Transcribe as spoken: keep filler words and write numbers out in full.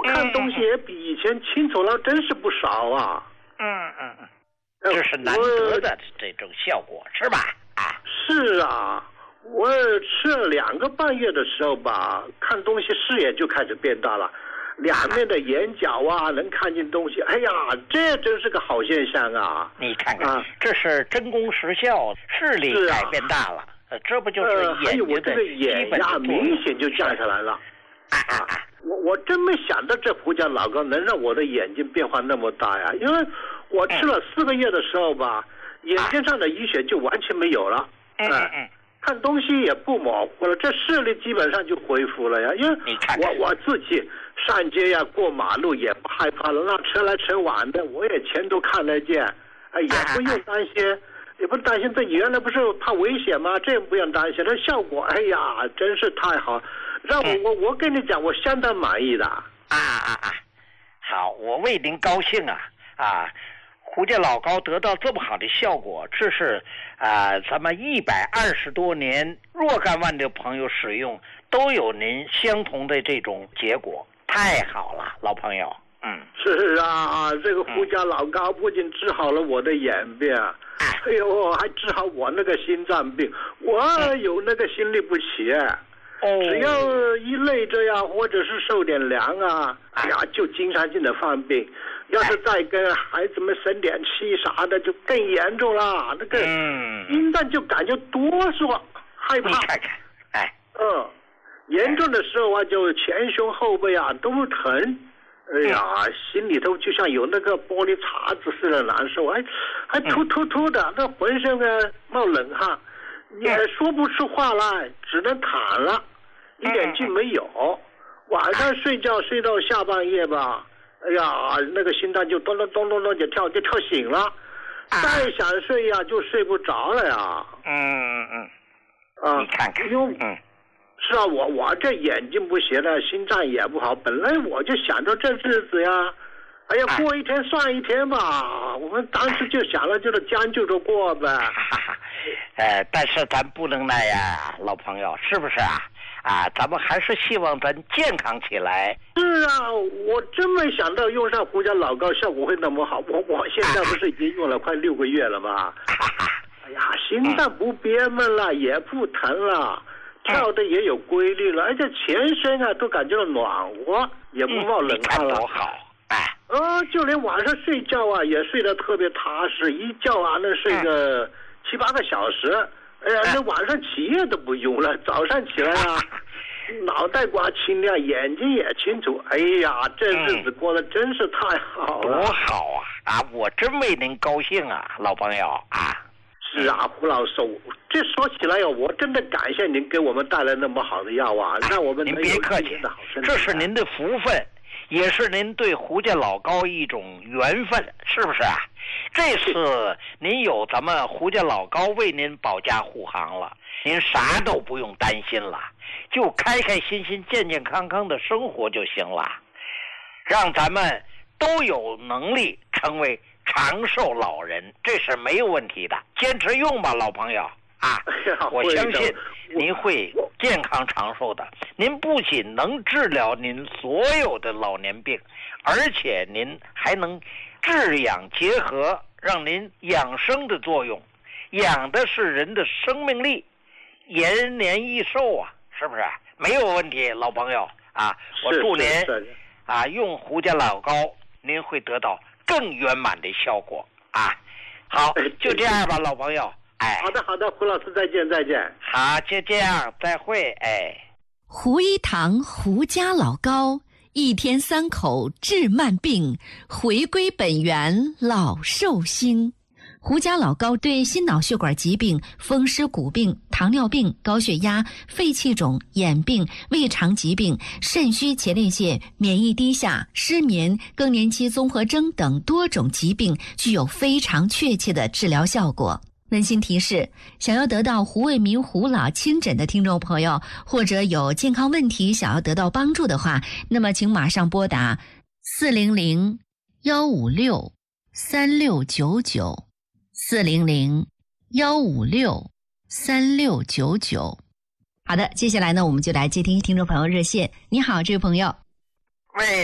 看东西也比以前清楚了，真是不少啊。 嗯嗯嗯，这是难得的这种效果，是吧？啊， 是啊，我吃了两个半月的时候吧，看东西视野就开始变大了，两面的眼角啊能看见东西，哎呀，这真是个好现象啊！ 你看看，啊、这是真功实效，视力改变大了，啊、这不就是眼睛的基本呀，明显就降下来了。 啊啊啊！ 我我真没想到这胡椒老膏能让我的眼睛变化那么大呀！因为我吃了四个月的时候吧，嗯、眼睛上的淤血就完全没有了， 嗯嗯嗯， 看东西也不模糊了，这视力基本上就恢复了呀。因为我我自己上街呀、过马路也不害怕了，那车来车往的我也全都看得见，哎，也不用担心。啊也不担心，这原来不是怕危险吗？这也不用担心，这效果，哎呀，真是太好，让我、嗯、我我跟你讲，我相当满意的。 啊啊啊！好，我为您高兴啊啊！胡椒老膏得到这么好的效果，这是啊，咱们一百二十多年若干万的朋友使用都有您相同的这种结果，太好了，老朋友。嗯， 是啊，这个胡椒老膏不仅治好了我的眼病。哎呦，还治好我那个心脏病，我有那个心律不齐，哦，只要一累着呀，或者是受点凉啊，哎呀，就经常性的犯病。要是再跟孩子们生点气啥的，就更严重了。那个心脏就感觉哆嗦，害怕。 你看看，哎， 嗯，严重的时候啊，就前胸后背啊都疼。哎呀，心里头就像有那个玻璃碴子似的难受，还还突突突的，那浑身呢冒冷汗，也说不出话来，只能躺了，一点劲没有。晚上睡觉睡到下半夜吧，哎呀，那个心脏就咚咚咚咚咚就跳就跳醒了，再想睡呀就睡不着了呀。 嗯嗯嗯，啊， 你看看， 嗯。是啊，我我这眼睛不行了，心脏也不好。本来我就想着这日子呀，哎呀，过一天算一天吧。我们当时就想了，就是将就着过呗。 呃，但是咱不能那样，老朋友，是不是啊？啊，咱们还是希望咱健康起来。 是啊，我真没想到用上胡椒老膏效果会那么好。我我现在不是已经用了快六个月了吗？哎呀，心脏不憋闷了，也不疼了。跳的也有规律了，而且全身啊都感觉到暖和，也不冒冷汗了。 多好！哎， 呃，就连晚上睡觉啊也睡得特别踏实，一觉啊能睡个七八个小时。哎呀，那晚上起夜都不用了，早上起来啊，脑袋瓜清亮，眼睛也清楚。哎呀，这日子过得真是太好了。 多好啊！啊，我真为您高兴啊，老朋友啊。 是啊，胡老师，这说起来呀，我真的感谢您给我们带来那么好的药啊，让我们您别客气，这是您的福分，也是您对胡椒老膏一种缘分，是不是啊？这次您有咱们胡椒老膏为您保驾护航了，您啥都不用担心了，就开开心心、健健康康的生活就行了，让咱们都有能力成为长寿老人，这是没有问题的，坚持用吧，老朋友啊！我相信您会健康长寿的。您不仅能治疗您所有的老年病，而且您还能治养结合，让您养生的作用，养的是人的生命力，延年益寿啊，是不是？没有问题，老朋友啊！我祝您啊用胡椒老膏，您会得到更圆满的效果啊！好，就这样吧，老朋友。哎， 好的，好的，胡老师，再见，再见。 好，就这样，再会。哎， 胡一堂胡家老膏，一天三口治慢病，回归本源老寿星。胡家老膏对心脑血管疾病、风湿骨病、糖尿病、高血压、肺气肿、眼病、胃肠疾病、肾虚前列腺、免疫低下、失眠、更年期综合征等多种疾病具有非常确切的治疗效果。温馨提示，想要得到胡卫民胡老亲诊的听众朋友，或者有健康问题想要得到帮助的话，那么请马上拨打四零零幺五六三六九九四零零幺五六三六九九。好的，接下来呢，我们就来接听听众朋友热线。你好，这位朋友。 喂。